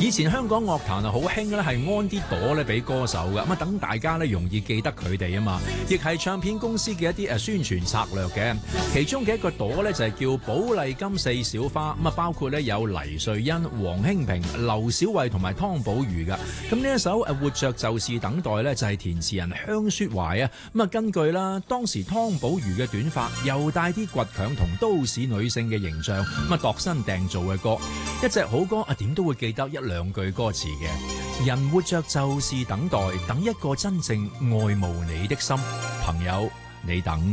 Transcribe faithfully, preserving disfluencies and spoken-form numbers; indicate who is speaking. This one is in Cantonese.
Speaker 1: 以前香港樂壇啊好興咧，係安啲朵咧俾歌手嘅，咁啊等大家咧容易記得佢哋啊嘛，亦係唱片公司嘅一啲誒宣傳策略嘅。其中嘅一個朵咧就係叫寶麗金四小花，咁啊包括咧有黎瑞恩、黃興平、劉小慧同埋湯寶如噶。咁呢一首誒活着就是等待咧就係填詞人香雪懷啊，咁啊根據啦當時湯寶如嘅短髮又帶啲倔強同都市女性嘅形象，咁啊度身訂造嘅歌，一隻好歌啊點都會記得一兩句歌詞嘅。人活着就是等待，等一個真正愛慕你的心，朋友你等